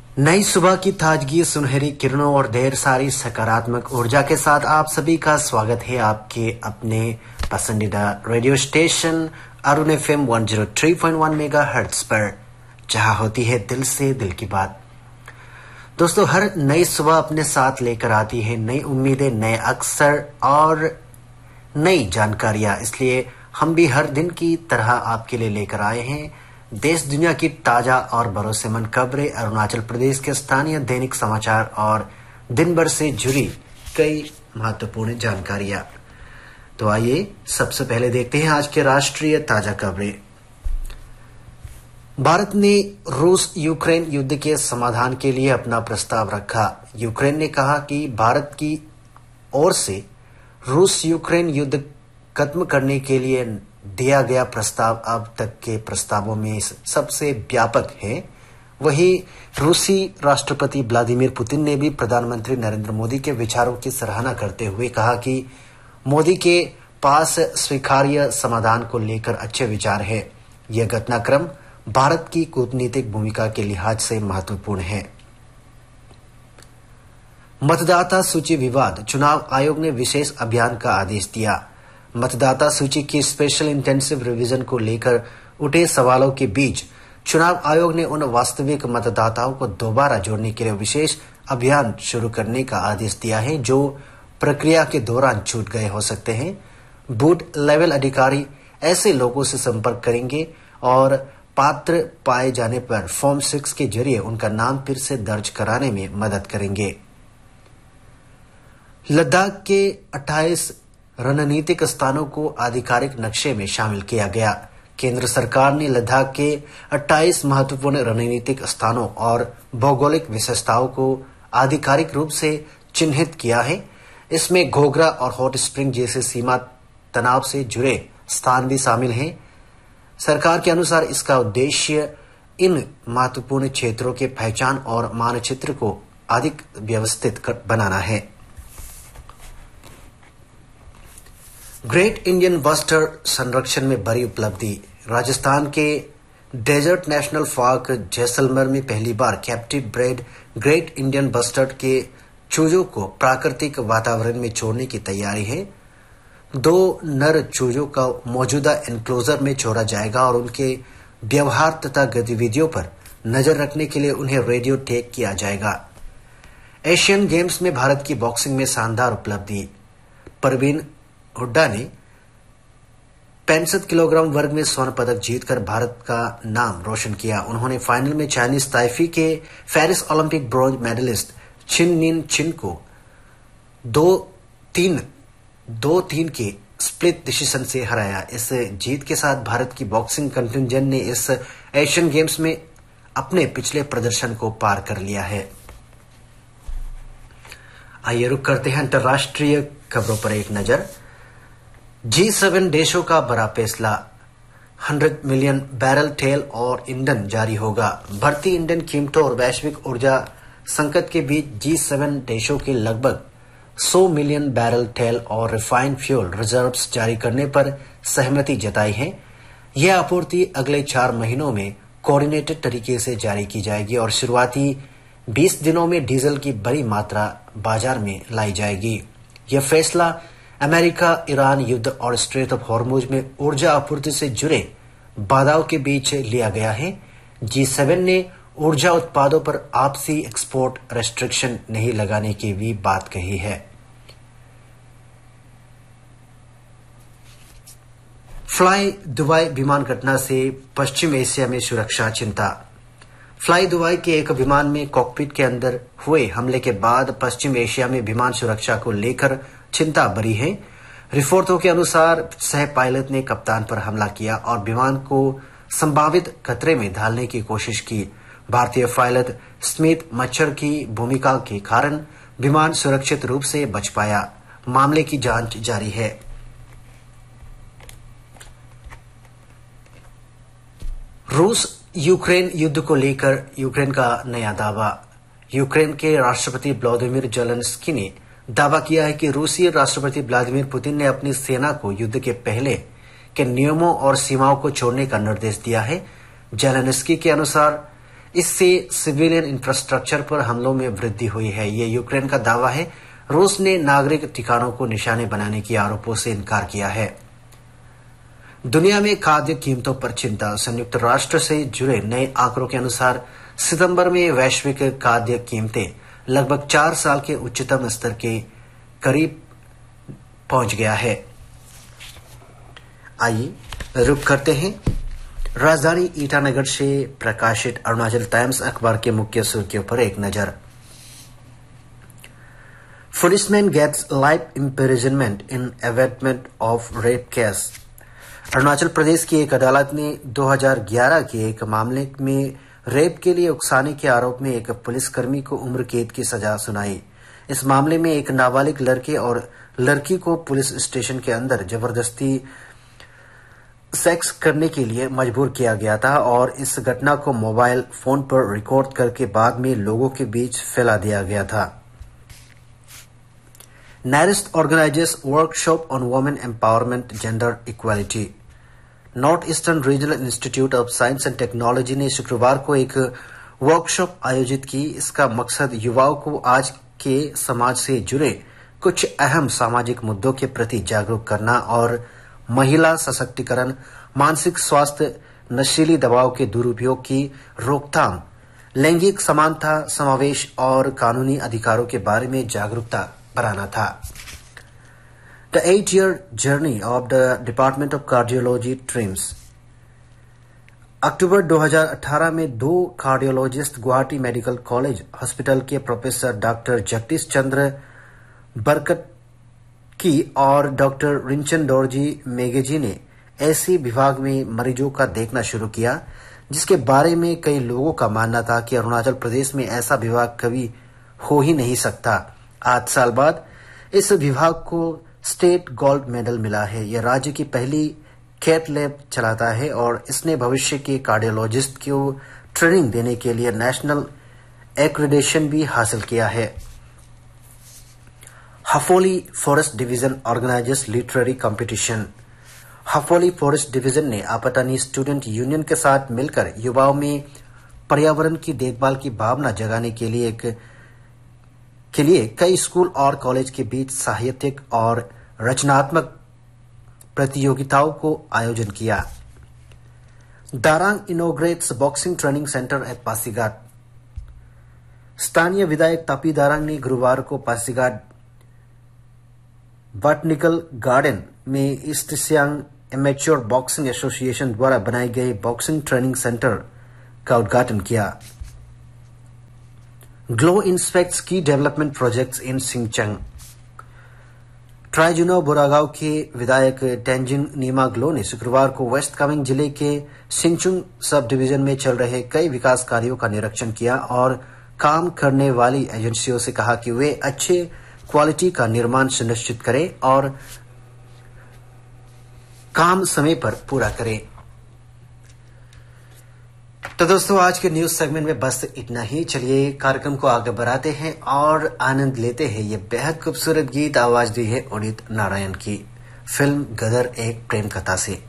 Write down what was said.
नई सुबह की ताजगी, सुनहरी किरणों और ढेर सारी सकारात्मक ऊर्जा के साथ आप सभी का स्वागत है आपके अपने पसंदीदा radio station Arun FM 103.1 megahertz पर, जहां होती है दिल से दिल की बात। दोस्तों, हर नई सुबह अपने साथ लेकर आती है नई उम्मीदें, नए अवसर और नई जानकारियां। इसलिए हम भी हर दिन की तरह आपके लिए लेकर आए हैं देश दुनिया की ताजा और भरोसेमंद खबरें, अरुणाचल प्रदेश के स्थानीय दैनिक समाचार और दिन भर से जुड़ी कई महत्वपूर्ण जानकारियां। तो आइए सबसे पहले देखते हैं आज के राष्ट्रीय ताजा खबरें। भारत ने रूस यूक्रेन युद्ध के समाधान के लिए अपना प्रस्ताव रखा। यूक्रेन ने कहा कि भारत की ओर से रूस यूक्रेन युद्ध खत्म करने के लिए दिया गया प्रस्ताव अब तक के प्रस्तावों में सबसे व्यापक है। वहीं रूसी राष्ट्रपति व्लादिमीर पुतिन ने भी प्रधानमंत्री नरेंद्र मोदी के विचारों की सराहना करते हुए कहा कि मोदी के पास स्वीकार्य समाधान को लेकर अच्छे विचार है। यह घटनाक्रम भारत की कूटनीतिक भूमिका के लिहाज से महत्वपूर्ण है। मतदाता सूची विवाद, चुनाव आयोग ने विशेष अभियान का आदेश दिया। मतदाता सूची की स्पेशल इंटेंसिव रिवीजन को लेकर उठे सवालों के बीच चुनाव आयोग ने उन वास्तविक मतदाताओं को दोबारा जोड़ने के लिए विशेष अभियान शुरू करने का आदेश दिया है जो प्रक्रिया के दौरान छूट गए हो सकते हैं। बूथ लेवल अधिकारी ऐसे लोगों से संपर्क करेंगे और पात्र पाए जाने पर फॉर्म 6 के जरिए उनका नाम फिर से दर्ज कराने में मदद करेंगे। लद्दाख के 28 रणनीतिक स्थानों को आधिकारिक नक्शे में शामिल किया गया। केंद्र सरकार ने लद्दाख के 28 महत्वपूर्ण रणनीतिक स्थानों और भौगोलिक विशेषताओं को आधिकारिक रूप से चिन्हित किया है। इसमें घोघरा और हॉट स्प्रिंग जैसे सीमा तनाव से जुड़े स्थान भी शामिल हैं। सरकार के अनुसार इसका उद्देश्य इन महत्वपूर्ण क्षेत्रों के पहचान और मानचित्र को अधिक व्यवस्थित बनाना है। ग्रेट इंडियन बस्टर्ड संरक्षण में बड़ी उपलब्धि, राजस्थान के डेजर्ट नेशनल पार्क जैसलमेर में पहली बार captive bred great Indian bustard के चूजों को प्राकृतिक वातावरण में छोड़ने की तैयारी है। 2 नर चूजों का मौजूदा एनक्लोजर में छोड़ा जाएगा और उनके व्यवहार तथा गतिविधियों पर नजर रखने के लिए उन्हें रेडियो टैग किया जाएगा। एशियन गेम्स में भारत की बॉक्सिंग में शानदार उपलब्धि, परवीन हुड्डा ने 65 किलोग्राम वर्ग में स्वर्ण पदक जीतकर भारत का नाम रोशन किया। उन्होंने फाइनल में चाइनीज ताइफी के पेरिस ओलंपिक ब्रॉन्ज मेडलिस्ट छिन निन छिन को 2-3 के स्प्लिट डिसीजन से हराया। इस जीत के साथ भारत की बॉक्सिंग कंटिंजेंट ने इस एशियन गेम्स में अपने पिछले प्रदर्शन को पार कर लिया है। आइए रुक करते हैं अंतर्राष्ट्रीय खबरों पर एक नजर। G7 देशों का बड़ा फैसला, 100 मिलियन बैरल तेल और ईंधन जारी होगा। बढ़ती ईंधन कीमतों और वैश्विक ऊर्जा संकट के बीच G7 देशों के लगभग 100 मिलियन बैरल तेल और रिफाइंड फ्यूल रिजर्व्स जारी करने पर सहमति जताई है। यह आपूर्ति अगले 4 महीनों में कोऑर्डिनेटेड तरीके से जारी की जाएगी और शुरुआती 20 दिनों में डीजल की बड़ी मात्रा बाजार में लाई जाएगी। यह फैसला अमेरिका ईरान युद्ध और स्ट्रेट ऑफ हॉर्मुज में ऊर्जा आपूर्ति से जुड़े बाधाओं के बीच लिया गया है। G7 ने ऊर्जा उत्पादों पर आपसी एक्सपोर्ट रेस्ट्रिक्शन नहीं लगाने की भी बात कही है। फ्लाई दुबई विमान घटना से पश्चिम एशिया में सुरक्षा चिंता। फ्लाई दुबई के एक विमान में कॉकपिट के अंदर हुए हमले के बाद पश्चिम एशिया में विमान सुरक्षा को लेकर चिंता बढ़ी है। रिपोर्टों के अनुसार सह पायलट ने कप्तान पर हमला किया और विमान को संभावित खतरे में डालने की कोशिश की। भारतीय पायलट स्मिथ मच्छर की भूमिका के कारण विमान सुरक्षित रूप से बच पाया। मामले की जांच जारी है। रूस यूक्रेन युद्ध को लेकर यूक्रेन का नया दावा। यूक्रेन के राष्ट्रपति व्लादिमीर जेलेंस्की ने दावा किया है कि रूसी राष्ट्रपति व्लादिमीर पुतिन ने अपनी सेना को युद्ध के पहले के नियमों और सीमाओं को छोड़ने का निर्देश दिया है। जेलेंस्की के अनुसार इससे सिविलियन इंफ्रास्ट्रक्चर पर हमलों में वृद्धि हुई है, ये यूक्रेन का दावा है। रूस ने नागरिक ठिकानों को निशाने बनाने के आरोपों से इनकार किया है। दुनिया में खाद्य कीमतों पर चिंता। संयुक्त राष्ट्र से जुड़े नए आंकड़ों के अनुसार सितंबर में वैश्विक खाद्य कीमतें लगभग 4 साल के उच्चतम स्तर के करीब पहुंच गया है। आइए रुक करते हैं राजधानी ईटानगर से प्रकाशित अरुणाचल टाइम्स अखबार के मुख्य सुर्खियों पर एक नजर। Policeman gets life imprisonment in abetment of rape case. Arunachal Pradesh की एक अदालत ने 2011 के एक मामले में रेप के लिए उकसाने के आरोप में एक पुलिसकर्मी को उम्र कैद की सजा सुनाई। इस मामले में एक नाबालिग लड़के और लड़की को पुलिस स्टेशन के अंदर जबरदस्ती सेक्स करने के लिए मजबूर किया गया था और इस घटना को मोबाइल फोन पर रिकॉर्ड करके बाद में लोगों के बीच फैला दिया गया था। NARIST organizes workshop on women empowerment, gender equality। North eastern regional institute of science and technology ने शुक्रवार को एक वर्कशॉप आयोजित की। इसका मकसद युवाओं को आज के समाज से जुड़े कुछ अहम सामाजिक मुद्दों के प्रति जागरूक करना और महिला सशक्तिकरण, मानसिक स्वास्थ्य, नशीली दवाओं के दुरुपयोग की रोकथाम, लैंगिक समानता, समावेश और कानूनी अधिकारों के बारे में जागरूकता बढ़ाना था। The 8-year journey of the Department of Cardiology TRIMS। अक्टूबर 2018 में 2 cardiologist Guwahati medical college hospital के प्रोफेसर डॉक्टर जगदीश चंद्र बरकत की और डॉक्टर रिंचन डोरजी मेघेजी ने ऐसी विभाग में मरीजों का देखना शुरू किया, जिसके बारे में कई लोगों का मानना था कि अरुणाचल प्रदेश में ऐसा विभाग कभी हो ही नहीं सकता। 8 साल बाद इस विभाग को स्टेट गोल्ड मेडल मिला है। यह राज्य की पहली कैथ लैब चलाता है और इसने भविष्य के कार्डियोलॉजिस्ट को ट्रेनिंग देने के लिए नेशनल एक्रेडिटेशन भी हासिल किया है। हफोली forest division organises literary competition. हफोली forest division ने आपतानी स्टूडेंट यूनियन के साथ मिलकर युवाओं में पर्यावरण की देखभाल की भावना जगाने के लिए कई स्कूल और कॉलेज के बीच साहित्यिक और रचनात्मक प्रतियोगिताओं को आयोजन किया। Darang इनोग्रेट्स boxing training centre at Pasighat. स्थानीय विधायक तापी दारांग ने गुरुवार को पासीघाट बॉटनिकल गार्डन में east Siang amateur boxing association द्वारा बनाए गए बॉक्सिंग ट्रेनिंग सेंटर का उद्घाटन किया। ग्लो इंस्पेक्ट्स की डेवलपमेंट प्रोजेक्ट्स इन सिंगचंग। ट्राइजुनो बोरागांव के विधायक तेंजिंग नीमा ग्लो ने शुक्रवार को वेस्ट कामेंग जिले के सिंचुंग सब डिवीजन में चल रहे कई विकास कार्यों का निरीक्षण किया और काम करने वाली एजेंसियों से कहा कि वे अच्छे क्वालिटी का निर्माण सुनिश्चित करें और काम समय पर पूरा करें। तो दोस्तों, आज के न्यूज सेगमेंट में बस इतना ही। चलिए कार्यक्रम को आगे बढ़ाते हैं और आनंद लेते हैं। ये बेहद खूबसूरत गीत आवाज दी है उदित नारायण की, फिल्म गदर एक प्रेम कथा से।